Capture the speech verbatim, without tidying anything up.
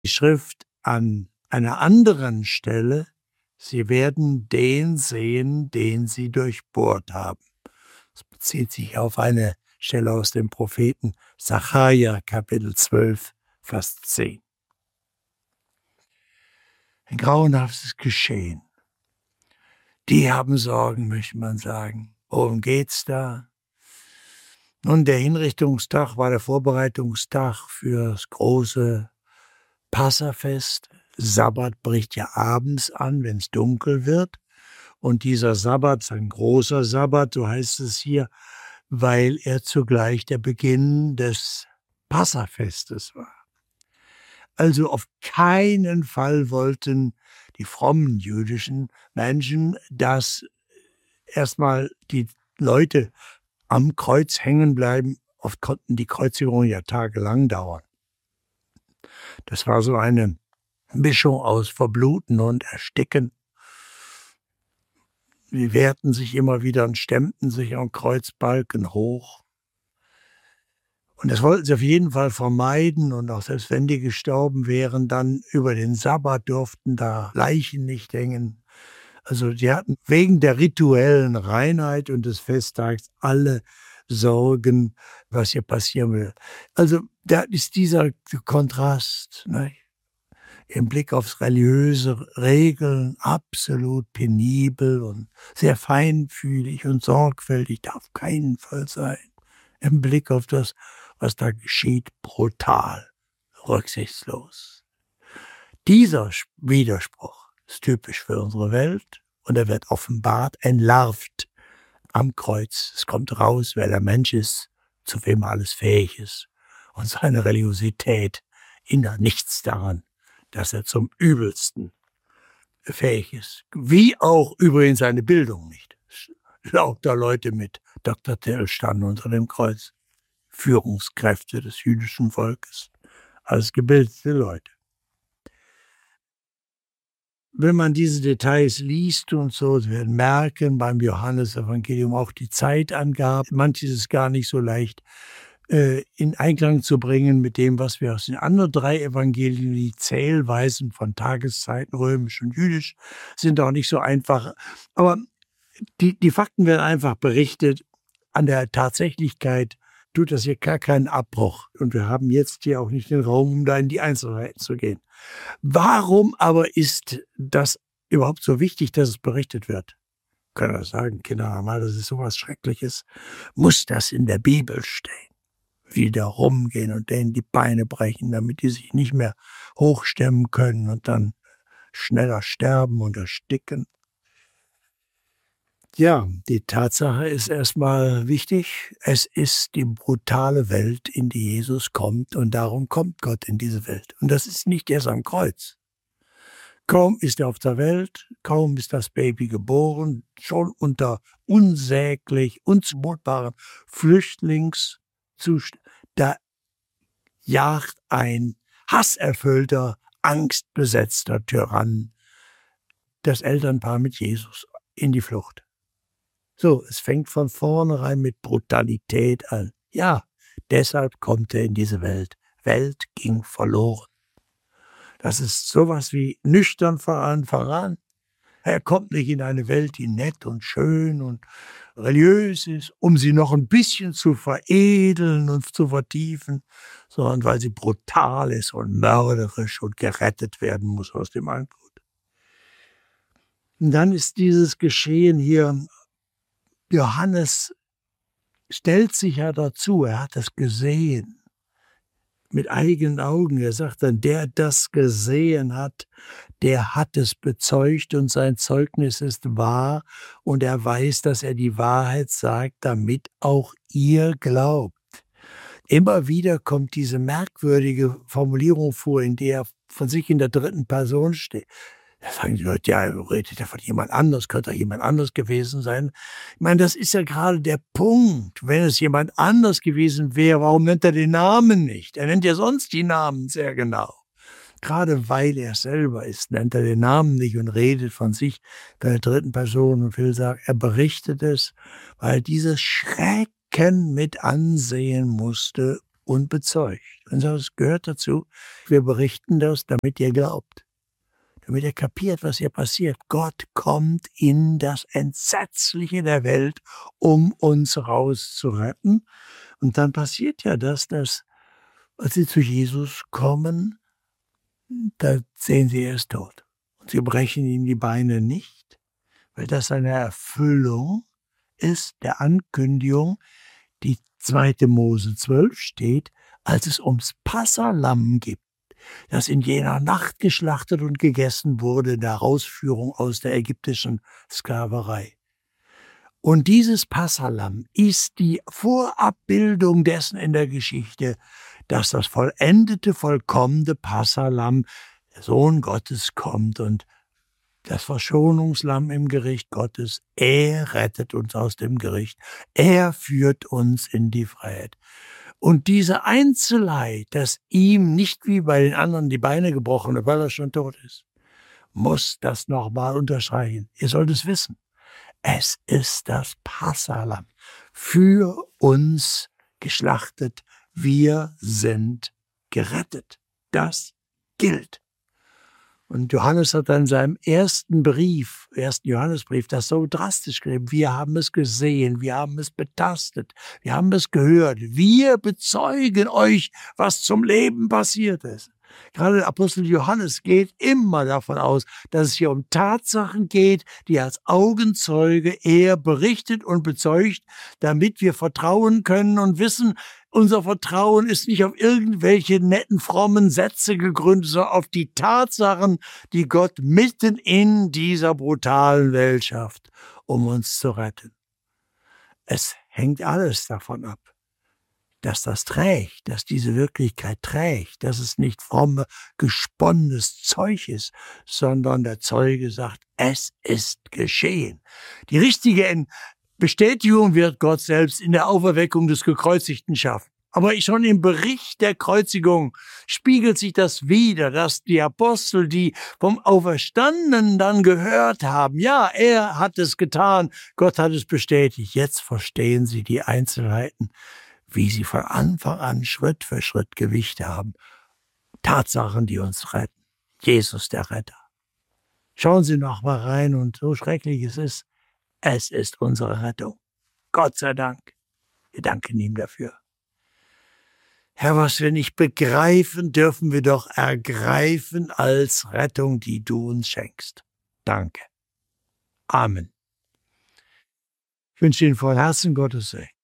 die Schrift an einer anderen Stelle: Sie werden den sehen, den sie durchbohrt haben. Das bezieht sich auf eine Stelle aus dem Propheten Sacharja, Kapitel zwölf, Vers zehn. Ein grauenhaftes Geschehen. Die haben Sorgen, möchte man sagen. Worum geht's da? Nun, der Hinrichtungstag war der Vorbereitungstag für das große Passafest. Sabbat bricht ja abends an, wenn es dunkel wird. Und dieser Sabbat ist ein großer Sabbat, so heißt es hier, weil er zugleich der Beginn des Passafestes war. Also auf keinen Fall wollten die frommen jüdischen Menschen, dass erstmal die Leute am Kreuz hängen bleiben. Oft konnten die Kreuzigungen ja tagelang dauern. Das war so eine Mischung aus Verbluten und Ersticken. Sie wehrten sich immer wieder und stemmten sich am Kreuzbalken hoch. Und das wollten sie auf jeden Fall vermeiden. Und auch selbst wenn die gestorben wären, dann über den Sabbat durften da Leichen nicht hängen. Also die hatten wegen der rituellen Reinheit und des Festtags alle Sorgen, was hier passieren will. Also da ist dieser Kontrast, ne? Im Blick aufs religiöse Regeln absolut penibel und sehr feinfühlig und sorgfältig, darf auf keinen Fall sein. Im Blick auf das, was da geschieht, brutal, rücksichtslos. Dieser Widerspruch ist typisch für unsere Welt und er wird offenbart, entlarvt am Kreuz. Es kommt raus, wer der Mensch ist, zu wem er alles fähig ist und seine Religiosität hindert nichts daran, dass er zum Übelsten fähig ist. Wie auch übrigens seine Bildung nicht. Lauter Leute mit Doktortitel standen unter dem Kreuz. Führungskräfte des jüdischen Volkes. Alles gebildete Leute. Wenn man diese Details liest und so, Sie werden merken, beim Johannesevangelium auch die Zeitangaben. Manches ist gar nicht so leicht in Einklang zu bringen mit dem, was wir aus den anderen drei Evangelien, die Zählweisen von Tageszeiten, römisch und jüdisch, sind auch nicht so einfach. Aber die, die Fakten werden einfach berichtet. An der Tatsächlichkeit tut das hier gar keinen Abbruch. Und wir haben jetzt hier auch nicht den Raum, um da in die Einzelheiten zu gehen. Warum aber ist das überhaupt so wichtig, dass es berichtet wird? Können wir sagen, Kinder, mal, das ist sowas Schreckliches. Muss das in der Bibel stehen? Wieder rumgehen und denen die Beine brechen, damit die sich nicht mehr hochstemmen können und dann schneller sterben und ersticken. Ja, die Tatsache ist erstmal wichtig. Es ist die brutale Welt, in die Jesus kommt und darum kommt Gott in diese Welt. Und das ist nicht erst am Kreuz. Kaum ist er auf der Welt, kaum ist das Baby geboren, schon unter unsäglich, unzumutbaren Flüchtlings Da jagt ein hasserfüllter, angstbesetzter Tyrann das Elternpaar mit Jesus in die Flucht. So, es fängt von vornherein mit Brutalität an. Ja, deshalb kommt er in diese Welt. Welt ging verloren. Das ist sowas wie nüchtern voran, voran. Er kommt nicht in eine Welt, die nett und schön und religiös ist, um sie noch ein bisschen zu veredeln und zu vertiefen, sondern weil sie brutal ist und mörderisch und gerettet werden muss aus dem Anblut. Und dann ist dieses Geschehen hier, Johannes stellt sich ja dazu, er hat es gesehen. Mit eigenen Augen. Er sagt dann, der das gesehen hat, der hat es bezeugt und sein Zeugnis ist wahr und er weiß, dass er die Wahrheit sagt, damit auch ihr glaubt. Immer wieder kommt diese merkwürdige Formulierung vor, in der er von sich in der dritten Person steht. Da sagen die Leute, ja, redet ja von jemand anders, könnte doch jemand anders gewesen sein. Ich meine, das ist ja gerade der Punkt. Wenn es jemand anders gewesen wäre, warum nennt er den Namen nicht? Er nennt ja sonst die Namen sehr genau. Gerade weil er selber ist, nennt er den Namen nicht und redet von sich in der dritten Person und will sagen, er berichtet es, weil dieses Schrecken mit ansehen musste und bezeugt. Und das gehört dazu. Wir berichten das, damit ihr glaubt. Damit ihr kapiert, was hier passiert. Gott kommt in das Entsetzliche der Welt, um uns rauszuretten. Und dann passiert ja das, dass, als sie zu Jesus kommen, da sehen sie, er ist tot. Und sie brechen ihm die Beine nicht, weil das eine Erfüllung ist der Ankündigung, die zweite Mose zwölf steht, als es ums Passalamm gibt, das in jener Nacht geschlachtet und gegessen wurde, der Herausführung aus der ägyptischen Sklaverei. Und dieses Passalamm ist die Vorabbildung dessen in der Geschichte, dass das vollendete, vollkommene Passalamm, der Sohn Gottes, kommt und das Verschonungslamm im Gericht Gottes. Er rettet uns aus dem Gericht. Er führt uns in die Freiheit. Und diese Einzelheit, dass ihm nicht wie bei den anderen die Beine gebrochen sind, weil er schon tot ist, muss das nochmal unterstreichen. Ihr sollt es wissen. Es ist das Passalamm für uns geschlachtet. Wir sind gerettet. Das gilt. Und Johannes hat dann in seinem ersten Brief, ersten Johannesbrief, das so drastisch geschrieben. Wir haben es gesehen, wir haben es betastet, wir haben es gehört. Wir bezeugen euch, was zum Leben passiert ist. Gerade der Apostel Johannes geht immer davon aus, dass es hier um Tatsachen geht, die als Augenzeuge er berichtet und bezeugt, damit wir vertrauen können und wissen, unser Vertrauen ist nicht auf irgendwelche netten, frommen Sätze gegründet, sondern auf die Tatsachen, die Gott mitten in dieser brutalen Welt schafft, um uns zu retten. Es hängt alles davon ab, dass das trägt, dass diese Wirklichkeit trägt, dass es nicht fromme, gesponnenes Zeug ist, sondern der Zeuge sagt, es ist geschehen. Die richtige Bestätigung wird Gott selbst in der Auferweckung des Gekreuzigten schaffen. Aber schon im Bericht der Kreuzigung spiegelt sich das wider, dass die Apostel, die vom Auferstandenen dann gehört haben, ja, er hat es getan, Gott hat es bestätigt. Jetzt verstehen sie die Einzelheiten, wie sie von Anfang an Schritt für Schritt Gewicht haben. Tatsachen, die uns retten. Jesus der Retter. Schauen Sie noch mal rein und so schrecklich es ist, es ist unsere Rettung. Gott sei Dank. Wir danken ihm dafür. Herr, was wir nicht begreifen, dürfen wir doch ergreifen als Rettung, die du uns schenkst. Danke. Amen. Ich wünsche Ihnen von Herzen Gottes Segen.